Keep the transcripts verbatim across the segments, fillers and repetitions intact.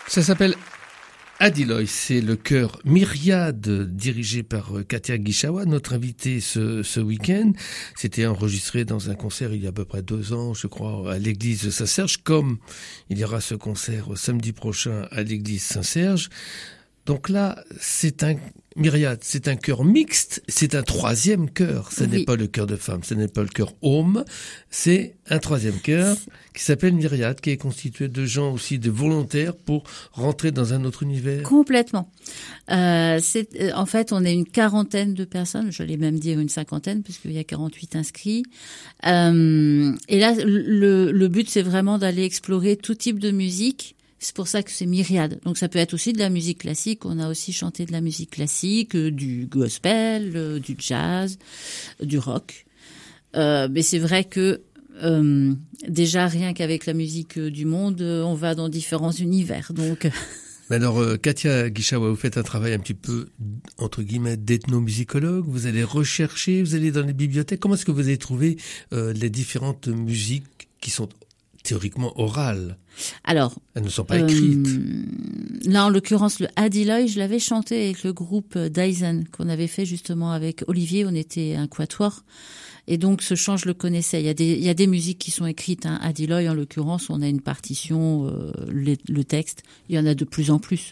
Ça s'appelle Adiloï, c'est le chœur Myriade dirigé par Katia Guichawa, notre invitée ce, ce week-end. C'était enregistré dans un concert il y a à peu près deux ans, je crois, à l'église Saint-Serge, comme il y aura ce concert samedi prochain à l'église Saint-Serge. Donc là, c'est un Myriade, c'est un chœur mixte, c'est un troisième chœur. Ce oui. n'est pas le chœur de femmes, ce n'est pas le chœur homme, c'est un troisième chœur qui s'appelle Myriade, qui est constitué de gens aussi, de volontaires pour rentrer dans un autre univers. Complètement. Euh, c'est, en fait, on est une quarantaine de personnes, je l'ai même dit une cinquantaine, puisqu'il y a quarante-huit inscrits. Euh, et là, le, le but, c'est vraiment d'aller explorer tout type de musique. C'est pour ça que c'est myriade. Donc ça peut être aussi de la musique classique. On a aussi chanté de la musique classique, du gospel, du jazz, du rock. Euh, mais c'est vrai que euh, déjà rien qu'avec la musique du monde, on va dans différents univers. Donc. Mais alors, euh, Katia Guichawa, vous faites un travail un petit peu, entre guillemets, d'ethnomusicologue. Vous allez rechercher, vous allez dans les bibliothèques. Comment est-ce que vous allez trouver euh, les différentes musiques qui sont théoriquement orales? Alors, elles ne sont pas écrites. Euh, là, en l'occurrence, le Adiloï, je l'avais chanté avec le groupe Dyson qu'on avait fait justement avec Olivier. On était un quatuor. Et donc, ce chant, je le connaissais. Il y a des, il y a des musiques qui sont écrites. Hein. Adiloï, en l'occurrence, on a une partition, euh, le, le texte. Il y en a de plus en plus.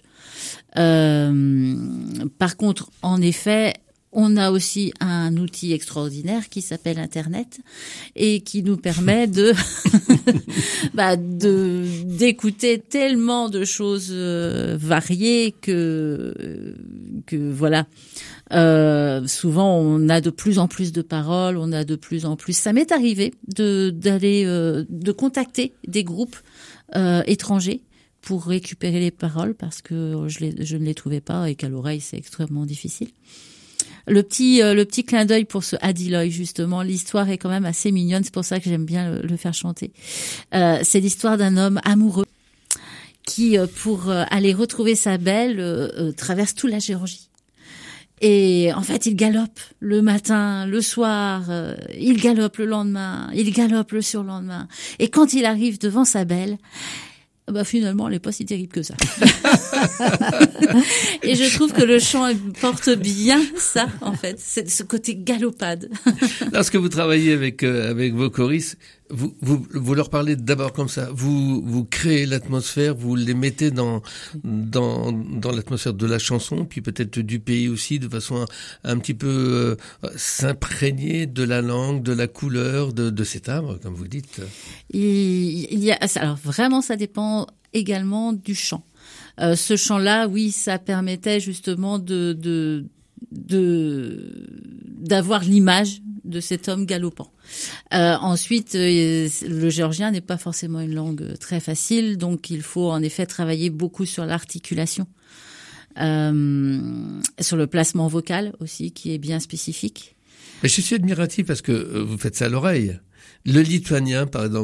Euh, par contre, en effet, on a aussi un outil extraordinaire qui s'appelle Internet et qui nous permet de, bah, de d'écouter tellement de choses euh, variées que que voilà. Euh, souvent, on a de plus en plus de paroles, on a de plus en plus. Ça m'est arrivé de d'aller euh, de contacter des groupes euh, étrangers pour récupérer les paroles parce que je les je ne les trouvais pas et qu'à l'oreille c'est extrêmement difficile. Le petit, euh, le petit clin d'œil pour ce Adiloï, justement, l'histoire est quand même assez mignonne, c'est pour ça que j'aime bien le, le faire chanter. Euh, c'est l'histoire d'un homme amoureux qui, euh, pour euh, aller retrouver sa belle, euh, euh, traverse toute la Géorgie. Et en fait, il galope le matin, le soir, euh, il galope le lendemain, il galope le surlendemain. Et quand il arrive devant sa belle, bah finalement, elle n'est pas si terrible que ça. Et je trouve que le chant porte bien ça, en fait, c'est ce côté galopade. Lorsque vous travaillez avec euh, avec vos choristes, vous vous vous leur parlez d'abord comme ça. Vous vous créez l'atmosphère, vous les mettez dans dans dans l'atmosphère de la chanson, puis peut-être du pays aussi, de façon à, à un petit peu euh, s'imprégner de la langue, de la couleur, de de cet arbre, comme vous dites. Il, il y a alors vraiment, ça dépend également du chant. Euh, ce chant-là, oui, ça permettait justement de, de, de, d'avoir l'image de cet homme galopant. Euh, ensuite, euh, le géorgien n'est pas forcément une langue très facile, donc il faut en effet travailler beaucoup sur l'articulation, euh, sur le placement vocal aussi, qui est bien spécifique. Mais je suis admiratif parce que vous faites ça à l'oreille. Le lituanien, par exemple,